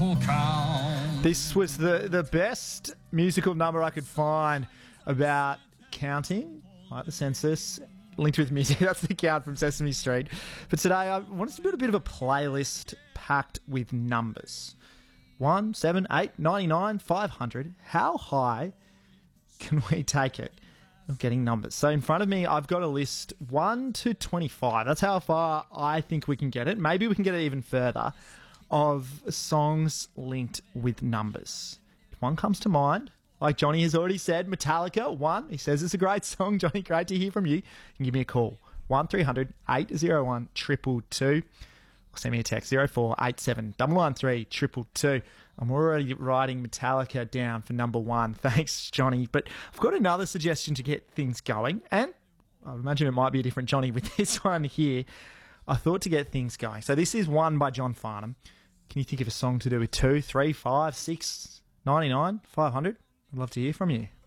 Triple Count. This was the best musical number I could find about counting, like the census, linked with music. That's the count from Sesame Street. But today I wanted to build a bit of a playlist packed with numbers. 1, 7, 8, 99, 500. How high can we take it of getting numbers? So in front of me, I've got a list 1 to 25. That's how far I think we can get it. Maybe we can get it even further, of songs linked with numbers. If one comes to mind, like Johnny has already said, Metallica, 1. He says it's a great song. Johnny, great to hear from you. You can give me a call. 1300 801 222. Or send me a text, 0487 113 222. I'm already writing Metallica down for number 1. Thanks, Johnny. But I've got another suggestion to get things going, and I imagine it might be a different Johnny with this one here. I thought to get things going. So this is 1 by John Farnham. Can you think of a song to do with 2, 3, 5, 6, 99, 500? I'd love to hear from you.